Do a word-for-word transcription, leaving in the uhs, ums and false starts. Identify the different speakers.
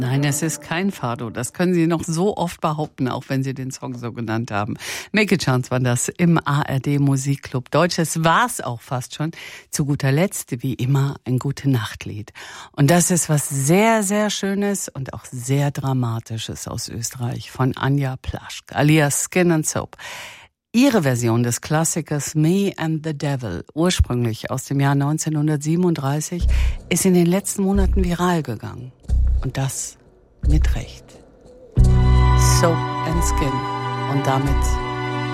Speaker 1: Nein, es ist kein Fado. Das können Sie noch so oft behaupten, auch wenn Sie den Song so genannt haben. Make a Chance war das im A R D Musikclub Deutsch. Es war's auch fast schon. Zu guter Letzt, wie immer, ein Gute-Nacht-Lied. Und das ist was sehr, sehr Schönes und auch sehr Dramatisches aus Österreich von Anja Plaschk, alias Skin and Soap. Ihre Version des Klassikers Me and the Devil, ursprünglich aus dem Jahr neunzehnhundertsiebenunddreißig, ist in den letzten Monaten viral gegangen. Und das mit Recht. Soap and Skin. Und damit